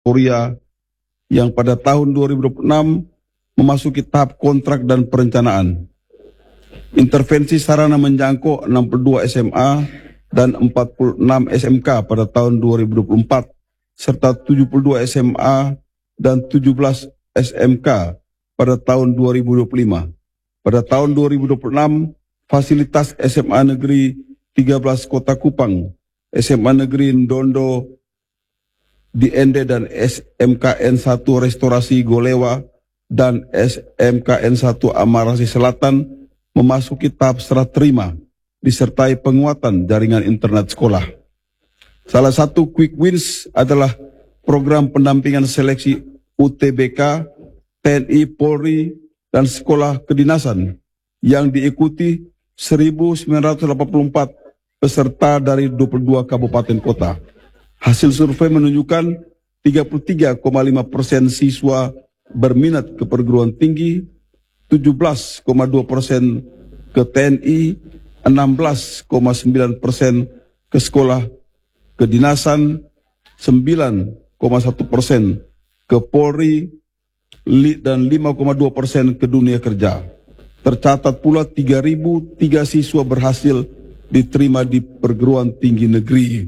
Korea yang pada tahun 2026 memasuki tahap kontrak dan perencanaan. Intervensi sarana menjangkau 62 SMA dan 46 SMK pada tahun 2024, serta 72 SMA dan 17 SMK pada tahun 2025. Pada tahun 2026, fasilitas SMA Negeri 13 Kota Kupang, SMA Negeri Ndondo di Ende dan SMKN 1 Restorasi Golewa dan SMKN 1 Amarasi Selatan memasuki tahap serah terima disertai penguatan jaringan internet sekolah. Salah satu quick wins adalah program pendampingan seleksi UTBK, TNI, Polri, dan sekolah kedinasan yang diikuti 1.984 peserta dari 22 kabupaten kota. Hasil survei menunjukkan 33,5% siswa berminat ke perguruan tinggi, 17,2% ke TNI, 16,9% ke sekolah kedinasan, 9,1% ke Polri, dan 5,2% ke dunia kerja. Tercatat pula 3.003 siswa berhasil diterima di perguruan tinggi negeri.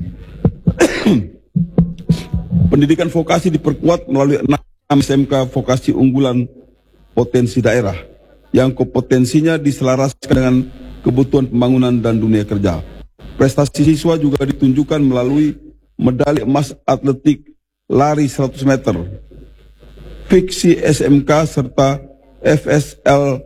Pendidikan vokasi diperkuat melalui 6 SMK vokasi unggulan potensi daerah yang kompetensinya diselaraskan dengan kebutuhan pembangunan dan dunia kerja. Prestasi siswa juga ditunjukkan melalui medali emas atletik lari 100 meter, fiksi SMK serta FSL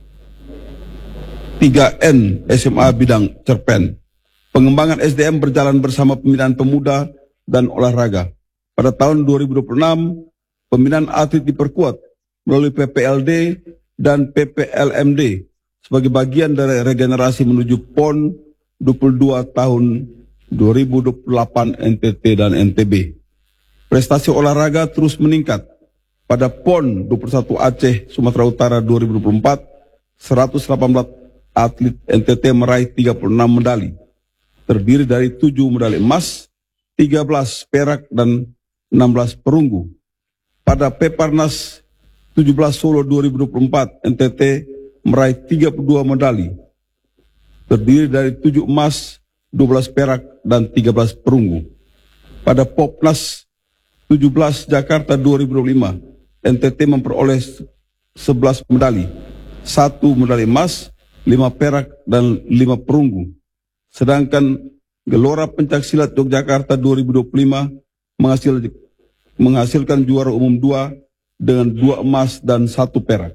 3N SMA bidang cerpen. Pengembangan SDM berjalan bersama pembinaan pemuda dan olahraga. Pada tahun 2026, pembinaan atlet diperkuat melalui PPLD dan PPLMD sebagai bagian dari regenerasi menuju PON 22 tahun 2028 NTT dan NTB. Prestasi olahraga terus meningkat. Pada PON 21 Aceh Sumatera Utara 2024, 118 atlet NTT meraih 36 medali, terdiri dari 7 medali emas, 13 perak, dan 16 perunggu. Pada Peparnas 17 Solo 2024, NTT meraih 32 medali, terdiri dari 7 emas, 12 perak, dan 13 perunggu. Pada Popnas 17 Jakarta 2025, NTT memperoleh 11 medali, 1 medali emas, 5 perak, dan 5 perunggu. Sedangkan Gelora Pencaksilat Yogyakarta 2025 menghasilkan juara umum 2 dengan 2 emas dan 1 perak.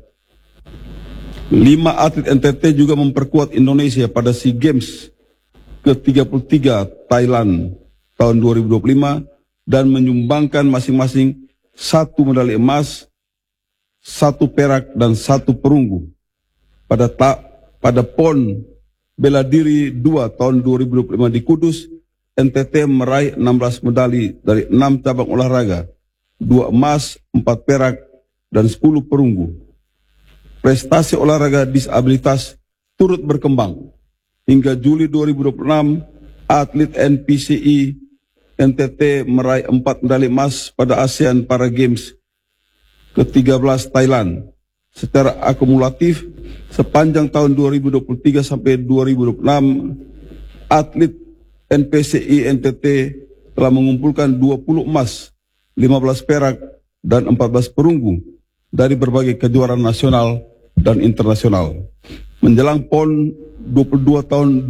5 atlet NTT juga memperkuat Indonesia pada SEA Games ke-33 Thailand tahun 2025 dan menyumbangkan masing-masing 1 medali emas, 1 perak, dan 1 perunggu. Pada PON Bela Diri 2 tahun 2025 di Kudus, NTT meraih 16 medali dari 6 cabang olahraga, 2 emas, 4 perak, dan 10 perunggu. Prestasi olahraga disabilitas turut berkembang. Hingga Juli 2026, atlet NPCI NTT meraih 4 medali emas pada ASEAN Para Games ke-13 Thailand. Secara akumulatif, sepanjang tahun 2023 sampai 2026, atlet NPCI NTT telah mengumpulkan 20 emas, 15 perak, dan 14 perunggu dari berbagai kejuaraan nasional dan internasional. Menjelang PON 22 tahun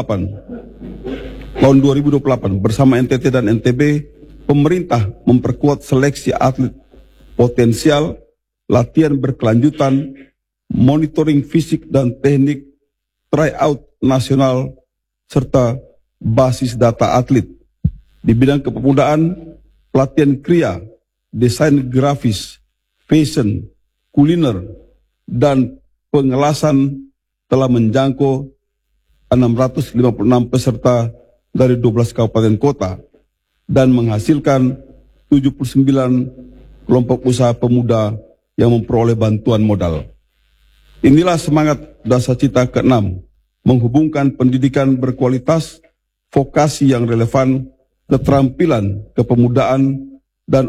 2028 bersama NTT dan NTB, pemerintah memperkuat seleksi atlet potensial, latihan berkelanjutan, monitoring fisik dan teknik, tryout nasional, serta basis data atlet. Di bidang kepemudaan, pelatihan kriya, desain grafis, fashion, kuliner, dan pengelasan telah menjangkau 656 peserta dari 12 kabupaten kota dan menghasilkan 79 kelompok usaha pemuda yang memperoleh bantuan modal. Inilah semangat dasar cita ke-6, menghubungkan pendidikan berkualitas, vokasi yang relevan, keterampilan, kepemudaan,